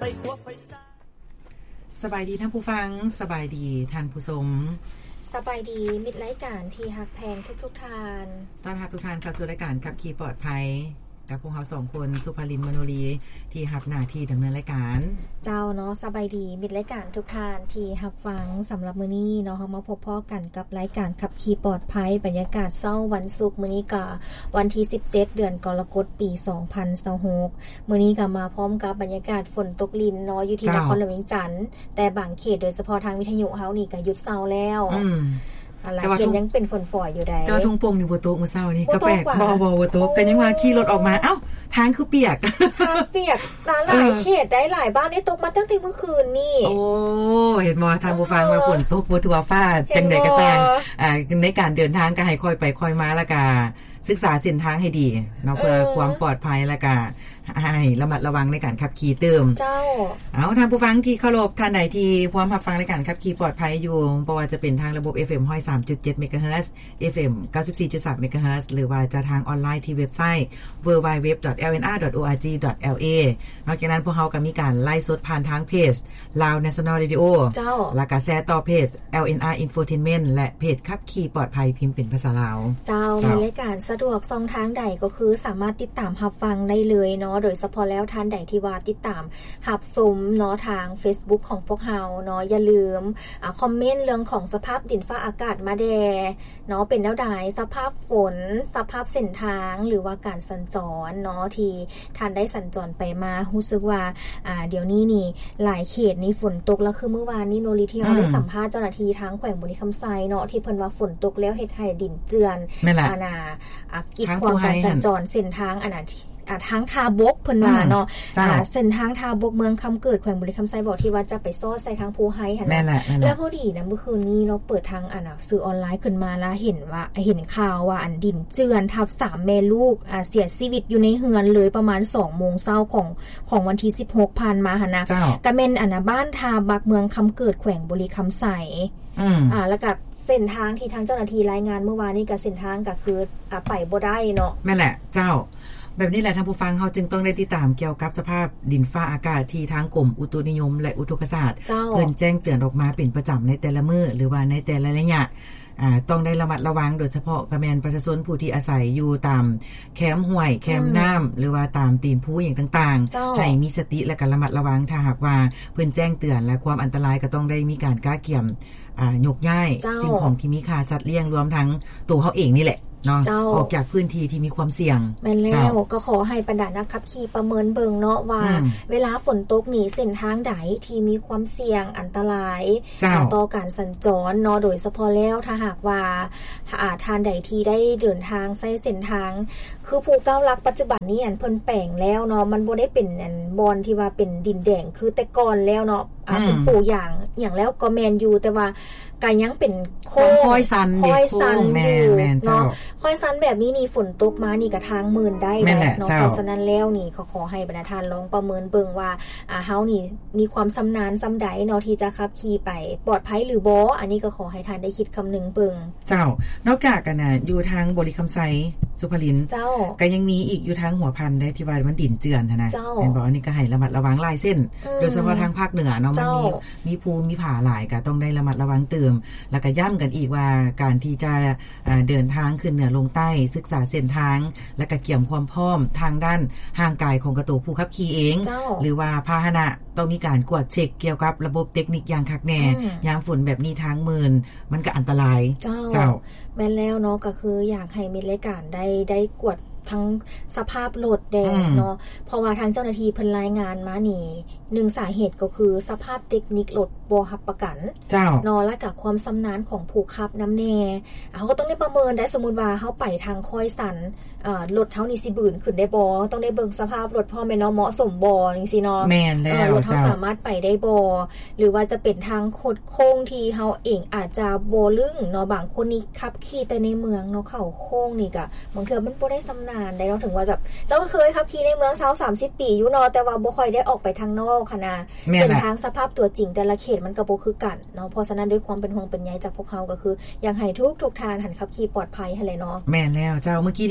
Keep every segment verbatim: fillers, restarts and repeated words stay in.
สบายดีท่านผู้ฟังสบายดีท่านผู้ชมสบายดีมิตรรายการที่ฮักแพงทุกๆทานต้อนรับทุกท่านเข้าสู่รายการขับขี่ปลอดภัยกับพวกเราสองคนสุภาลินมโนรีที่รับหน้าที่ดำเนินรายการเจ้าเนาะสบายดีมิตรรายการทุกท่านที่รับฟังสำหรับมื้อนี้เนาะเฮามาพบพ้อกันกับรายการขับขี่ปลอดภัยบรรยากาศเช้าวันศุกร์มื้อนี้ก็วันที่สิบเจ็ดเดือนกรกฎาคมปีสองพันยี่สิบหกมื้อนี้ก็มาพร้อมกับบรรยากาศฝนตกลิ้นเนาะอยู่ที่นครหลวงเวียงจันทน์แต่บางเขตโดยเฉพาะทางวิทยุเฮานี่ก็หยุดเช้าแล้วอืออะไรเขียนยังเป็นฝนฝอยอยู่ได้แต่ว่าทุ่งปงนี่บ่ตกมื้อเช้านี่ก็แปลกบ่บ่บ่ตกก็ยังว่าขี่รถออกมาเอ้าทางคือเปียกทางเปียกหลายเขตได้หลายบ้านได้ตกมาตั้งแต่เมื่อคืนนี่โอ้เห็นบ่ท่านผู้ฟังว่าฝนตกบ่ทั่วฟ้าจังได๋ก็แจ้งอ่าในการเดินทางก็ให้ค่อยไปค่อยมาแล้วก็ศึกษาเส้นทางให้ดีเนาะเพื่อความปลอดภัยแล้วก็ให้ระมัดระวังในการขับขี่เติมเจ้าเอาท่านผู้ฟังที่เคารพท่านใดที่พร้อมรับฟังในการขับขี่ปลอดภัยอยู่บ่ว่าจะเป็นทางระบบ เอฟ เอ็ม หนึ่งร้อยสามจุดเจ็ด เมกะเฮิรตซ์ เอฟ เอ็ม เก้าสิบสี่จุดสาม เมกะเฮิรตซ์หรือว่าจะทางออนไลน์ที่เว็บไซต์ ดับเบิลยู ดับเบิลยู ดับเบิลยู ดอท แอล เอ็น อาร์ ดอท โอ อาร์ จี ดอท แอล เอ นอกจากนั้นพวกเราก็มีการไลฟ์สดผ่านทางเพจ Lao National Radio เจ้าแล้วก็แชร์ต่อเพจ แอล เอ็น อาร์ Infotainment และเพจขับขี่ปลอดภัยพิมพ์เป็นภาษาลาวเจ้าในรายการสะดวกช่องทางใดก็คือสามารถติดตามรับฟังได้เลยเนาะโดยเฉพาะแล้วท่านใดที่ว่าติดตามรับชมเนาะทาง Facebook ของพวกเราเนาะอย่าลืมอ่าคอมเมนต์เรื่องของสภาพดินฟ้าอากาศมาแดเนาะเป็นแนวใดสภาพฝนสภาพเส้นทางหรือว่าการสัญจรเนาะที่ท่านได้สัญจรไปมารู้สึกว่าอ่าเดี๋ยวนี้นี่หลายเขตนี่ฝนตกแล้วคือเมื่อวานนี้โนริที่เราได้สัมภาษณ์เจ้าหน้าที่ทางแขวงบุรีคำไซเนาะที่เพิ่นว่าฝนตกแล้วเฮ็ดให้ดินเจือนอาณาอ่ากีดขวางการสัญจรเส้นทางอันนั้นอ่าทางทาบกเพิ่นว่าเนาะอ่าเส้นทางทาบกเมืองคำเกิดแขวงบุรีคำไซบอกที่ว่าจะไปซ้อใส่ทางภูไฮหั่นน่ะแล้วพอดีนะเมื่อคืนนี้เนาะเปิดทางอ่าน่ะสื่อออนไลน์ขึ้นมาแล้วเห็นว่าเห็นข่าวว่าอันดินเจือนทับสามแม่ลูกอ่าเสียชีวิตอยู่ในเฮือนเลยประมาณ สองโมงเช้าของของวันที่สิบหกผ่านมาหั่นน่ะก็แม่นอันน่ะบ้านทาบักเมืองคำเกิดแขวงบุรีคำไซอืมอ่าแล้วก็เส้นทางที่ทางเจ้าหน้าที่รายงานเมื่อวานนี้ก็เส้นทางก็คืออ่าไปบ่ได้เนาะแม่นแหละเจ้าแบบนี้แหละท่านผู้ฟังเฮาจึงต้องได้ติดตามเกี่ยวกับสภาพดินฟ้าอากาศที่ทางกรมอุตุนิยมและอุทกศาสตร์เพิ่นแจ้งเตือนออกมาเป็นประจำในแต่ละมื้อหรือว่าในแต่ละระยะอ่าต้องได้ระมัดระวังโดยเฉพาะกระแมนประชาชนผู้ที่อาศัยอยู่ตามแคมป์ห้วยแคมป์น้ำหรือว่าตามตีนภูอย่างต่างๆให้มีสติและก็ระมัดระวังถ้าหากว่าเพิ่นแจ้งเตือนและความอันตรายก็ต้องได้มีการก้าเกี่ยมอ่ายกย้ายสิ่งของที่มีค่าสัตว์เลี้ยงรวมทั้งตัวเฮาเองนี่แหละเนาะออกจากพื้นที่ที่มีความเสี่ยงแม่นแล้วก็ขอให้บรรดานักขับขี่ประเมินเบิ่งเนาะว่าเวลาฝนตกนี่เส้นทางใดที่มีความเสี่ยงอันตรายต่อการสัญจรเนาะโดยเฉพาะแล้วถ้าหากว่าอาทานใดที่ได้เดินทางใช้เส้นทางคือภูเก้าลักปัจจุบันนี้อันเพิ่นแปลงแล้วเนาะมันบ่ได้เป็นอันบอนที่ว่าเป็นดินแดงคือแต่ก่อนแล้วเนาะอ่าเป็นปูอย่างอย่างแล้วก็แม่นอยู่แต่ว่าก็ยังเป็นโค้งค่อยซันค่อยซันอยู่เนาะค่อยซันแบบนี้นี่ฝนตกมานี่ก็ทางมื่นได้เนาะเพราะฉะนั้นแล้วนี่ขอขอให้บรรดาท่านลองประเมินเบิ่งว่าอ่าเฮานี่มีความชำนาญซำใดเนาะที่จะขับขี่ไปปลอดภัยหรือบ่อันนี้ก็ขอให้ท่านได้คิดคำนึงเบิ่งเจ้านอกจากกันน่ะอยู่ทางบริคำไซสุภลินเจ้าก็ยังมีอีกอยู่ทางหัวพันได้ที่ว่ามันดินเจือนนะเห็นบ่อันนี้ก็ให้ระมัดระวังหลายเส้นโดยเฉพาะทางภาคเหนือเนาะมันมีมีภูมีผาหลายก็ต้องได้ระมัดระวังเติมแล้วก็ย้ำกันอีกว่าการที่จะเดินทางขึ้นเหนือลงใต้ศึกษาเส้นทางและก็เกี่ยมความพร้อมทางด้านห่างกายของกระตัวผู้ขับขี่เองหรือว่าพาหนะต้องมีการกวดเช็คเกี่ยวกับระบบเทคนิคอย่างคักแน่ยามฝนแบบนี้ทางมื่นมันก็อันตรายเจ้าเจ้าแม่นแล้วเนาะก็คืออยากให้มีรายการได้ได้กวดทั้งสภาพรถแดงเนาะเพราะว่าทางเจ้าหน้าที่เพิ่นรายงานมานี่หนึ่งสาเหตุก็คือสภาพเทคนิครถบ่รับประกันเจ้าเนาะและกับความชำนาญของผู้ขับนำแน่เฮาก็ต้องได้ประเมินได้สมมุติว่าเฮาไปทางค่อยสันอ่ารถเฮานี่สิบืนขึ้นได้บ่ต้องได้เบิ่งสภาพรถพอแม่นเนาะเหมาะสมบ่จังซี่เนาะแม่นแล้วรถเฮาสามารถไปได้บ่หรือว่าจะเป็นทางโคดโค้งที่เฮาเองอาจจะบ่ลึงเนาะบางคนนี่ขับขี่แต่ในเมืองเนาะเข้าโค้งนี่ก็บางเทื่อมันบ่ได้ชำนาญได้เนาะถึงว่าแบบเจ้าก็เคยขับขี่ในเมืองเช้าสามสิบปีอยู่เนาะแต่ว่าบ่ค่อยได้ออกไปทางนอกค่ะนะเส้นทางสภาพตัวจริงแต่ละเขตมันก็บ่คือกันเนาะเพราะฉะนั้นด้วยความเป็นห่วงเป็นใยจากพวกเฮาก็คืออยากให้ทุกทุกท่านหันขับขี่ปลอดภัยให้เลยเนาะแม่นแล้วเจ้าเมื่อกี้นี่โนรีเว้า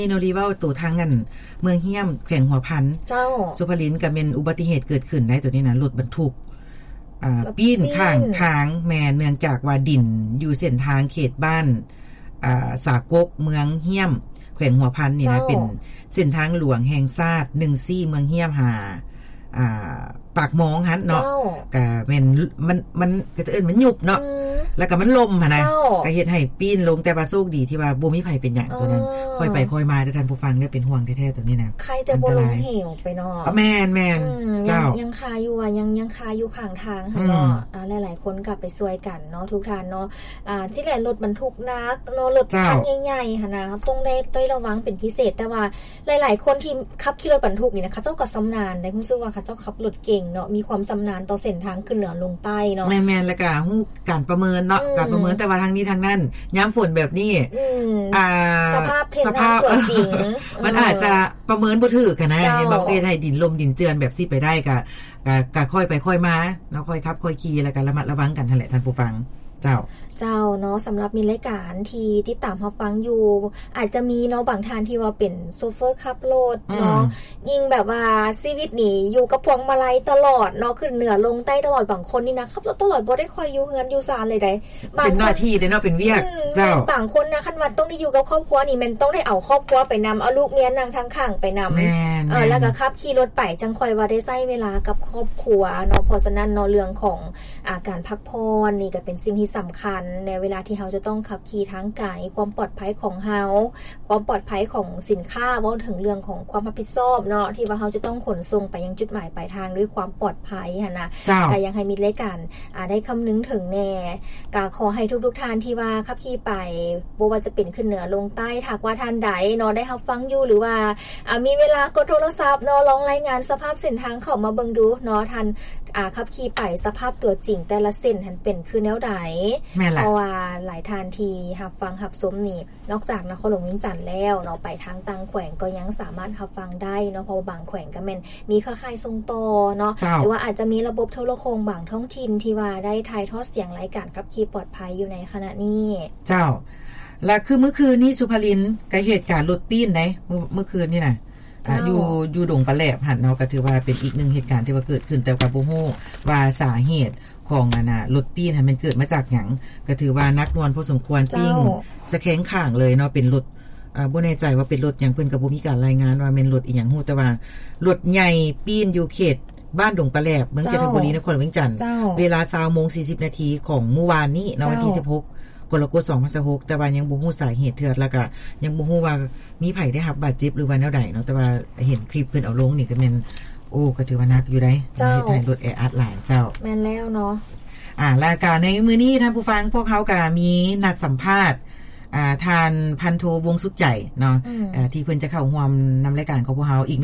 ว้าตัวทางกันเมืองเฮี้ยมแขวงหัวพันเจ้าสุภลินก็เป็นอุบัติเหตุเกิดขึ้นได้ตัวนี้นะรถบรรทุกอ่าปีนข้างทางแม่เนื่องจากว่าดินอยู่เส้นทางเขตบ้านอ่าสากกเมืองเฮี้ยมแขวงหัวพันนี่นะเป็นเส้นทางหลวงแห่งชาติหนึ่งซี่เมืองเฮี้ยมหาอ่าปากมองหั่นเนาะก็เป็นมันมันก็จะเอิ้นมันยุบเนาะแล้วก็มันลมหั่นนะก็เฮ็ดให้ปีนลงแต่ว่าโชคดีที่ว่าบ่มีไผเป็นหยังตัวนั้นค่อยไปค่อยมาเด้อท่านผู้ฟังได้เป็นห่วงแท้ๆตัวนี้นะใครแต่บ่ลงเหวไปเนาะแม่นๆเจ้ายังคาอยู่อ่ะยังยังคาอยู่ข้างทางหั่นเนาะอ่าหลายๆคนก็ไปช่วยกันเนาะทุกท่านเนาะอ่าที่แหละรถบรรทุกนักเนาะรถคันใหญ่ๆหั่นนะต้องได้ต้องระวังเป็นพิเศษแต่ว่าหลายๆคนที่ขับขี่รถบรรทุกนี่นะเขาเจ้าก็ชำนาญได้รู้สึกว่าเขาเจ้าขับรถเก่งเนาะมีความชำนาญต่อเส้นทางขึ้นเหนือลงใต้เนาะแม่นๆแล้วก็ฮู้การประเมินเนาะการประเมินแต่ว่าทางนี้ทางนั้นยามฝนแบบนี้อ่าสภาพเทนน้ำตัวจริงมันอาจจะประเมินบ่ถูกกันนะเห็นบ่เอ้ให้ดินลมดินเจือนแบบสิไปได้ก็ก็ก็ค่อยไปค่อยมาเนาะค่อยทับค่อยขี่แล้วก็ระมัดระวังกันนั่นแหละท่านผู้ฟังเจ้าเจ้าเนาะสำหรับมีรายการที่ติดตามรับฟังอยู่อาจจะมีเนาะบางท่านที่ว่าเป็นโซเฟอร์ขับรถเนาะยิ่งแบบว่าชีวิตนี่อยู่กับพวงมาลัยตลอดเนาะขึ้นเหนือลงใต้ตลอดบางคนนี่นะขับรถตลอดบ่ได้ค่อยอยู่เฮือนอยู่ศาลเลยได้เป็นหน้าที่เด้เนาะเป็นเวียกเจ้าบางคนนะคันว่าต้องได้อยู่กับครอบครัวนี่มันต้องได้เอาครอบครัวไปนำเอาลูกเมียนั่งทางข้างไปนำเออแล้วก็ขับขี่รถไปจังค่อยว่าได้ใช้เวลากับครอบครัวเนาะเพราะฉะนั้นเนาะเรื่องของอาการพักผ่อนนี่ก็เป็นสิ่งที่สำคัญในเวลาที่เราจะต้องขับขี่ทางไกลความปลอดภัยของเราความปลอดภัยของสินค้าว่าถึงเรื่องของความรับผิดชอบเนาะที่ว่าเราจะต้องขนส่งไปยังจุดหมายปลายทางด้วยความปลอดภัยหั่นนะก็ยังให้มีรายการอ่าได้คำนึงถึงแน่ก็ขอให้ทุกๆท่านที่ว่าขับขี่ไปบ่ว่าจะเป็นขึ้นเหนือลงใต้ถ้าว่าท่านใดเนาะได้รับฟังอยู่หรือว่าอ่ามีเวลากดโทรศัพท์เนาะลองรายงานสภาพเส้นทางเข้ามาเบิ่งดูเนาะท่านอ่าขับขี่ไปสภาพตัวจริงแต่ละเส้นหันเป็นคือแนวใดเพราะว่าหลายทานทีรับฟังรับชมนี่นอกจากนครหลวงเวียงจันทน์แล้วเนาะไปทางต่างแขวงก็ยังสามารถรับฟังได้เนาะเพราะบางแขวงก็แม่นมีเครือข่ายส่งต่อเนาะหรือว่าอาจจะมีระบบโทรโคงบางท้องถิ่นที่ว่าได้ถ่ายทอดเสียงรายการขับขี่ปลอดภัยอยู่ในขณะนี้เจ้าและคือเมื่อคืนนี้สุภลินก็เหตุการณ์รถปีนได้เมื่อคืนนี่น่ะอยู่อยู่ดงปะแหลบหั่นเนาะก็ถือว่าเป็นอีกหนึ่งเหตุการณ์ที่ว่าเกิดขึ้นแต่ก็บ่ฮู้ว่าสาเหตุของอันน่ะรถปีนให้มันเกิดมาจากหยังก็ถือว่านักนวลพอสมควรปิ้งสะแข้งข้างเลยเนาะเป็นรถอ่าบ่แน่ใจว่าเป็นรถหยังเพิ่นก็บ่มีการรายงานว่าแม่นรถอีหยังฮู้แต่ว่ารถใหญ่ปีนอยู่เขตบ้านดงปะแหลบเมืองเพชรบุรีนครหลวงเวียงจันทน์เวลา ยี่สิบโมงสี่สิบนาทีของเมื่อวานนี้เนาะวันที่สิบหกกรกฎาคมสองพันสิบหกแต่ว่ายังบ่ฮู้สาเหตุเทื่อแล้วก็ยังบ่ฮู้ว่ามีไผได้รับบาดเจ็บหรือว่าแนวใดเนาะแต่ว่าเห็นคลิปเพิ่นเอาลงนี่ก็แม่นโอ้ก็ถือว่าหนักอยู่ได้ให้รถแออัดหลายเจ้าแม่นแล้วเนาะอ่ารายการในมื้อนี้ท่านผู้ฟังพวกเขาก็มีนัดสัมภาษณ์อ่าทานพันโทวงสุขใจเนาะอ่าที่เพิ่นจะเข้าร่วมนำรายการของพวกเฮาอีก